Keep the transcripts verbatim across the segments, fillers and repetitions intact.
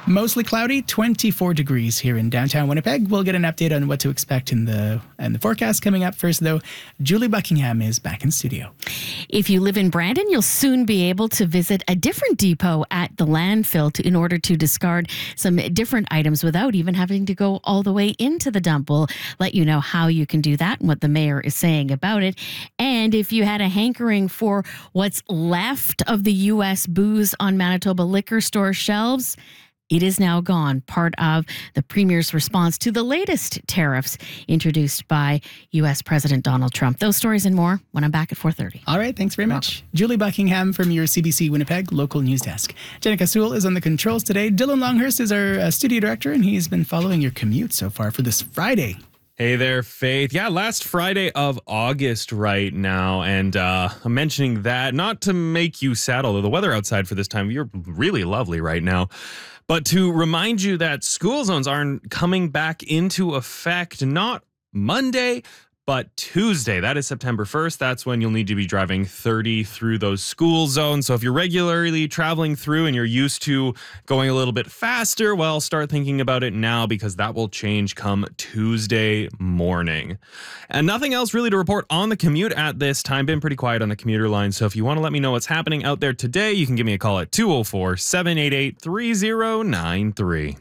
Mostly cloudy, twenty-four degrees here in downtown Winnipeg. We'll get an update on what to expect in the and the forecast coming up. First, though, Julie Buckingham is back in studio. If you live in Brandon, you'll soon be able to visit a different depot at the landfill to, in order to discard some different items without even having to go all the way into the dump. We'll let you know how you can do that and what the mayor is saying about it. And if you had a hankering for what's left of the U S booze on Manitoba liquor store shelves, it is now gone, part of the Premier's response to the latest tariffs introduced by U S President Donald Trump. Those stories and more when I'm back at four thirty. All right, thanks very much. Julie Buckingham from your C B C Winnipeg local news desk. Jenica Sewell is on the controls today. Dylan Longhurst is our uh, studio director, and he's been following your commute so far for this Friday. Hey there, Faith. Yeah, last Friday of August right now. And uh, I'm mentioning that not to make you sad, although the weather outside for this time of year really lovely right now, but to remind you that school zones aren't coming back into effect, not Monday, but Tuesday. That is September first. That's when you'll need to be driving thirty through those school zones. So if you're regularly traveling through and you're used to going a little bit faster, well, start thinking about it now because that will change come Tuesday morning. And nothing else really to report on the commute at this time. Been pretty quiet on the commuter line. So if you want to let me know what's happening out there today, you can give me a call at two oh four, seven eight eight, three oh nine three.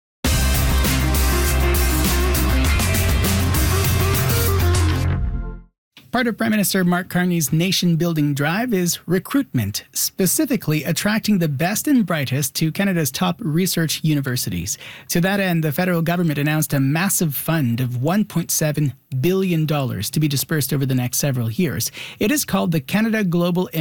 Part of Prime Minister Mark Carney's nation-building drive is recruitment, specifically attracting the best and brightest to Canada's top research universities. To that end, the federal government announced a massive fund of one point seven billion dollars to be dispersed over the next several years. It is called the Canada Global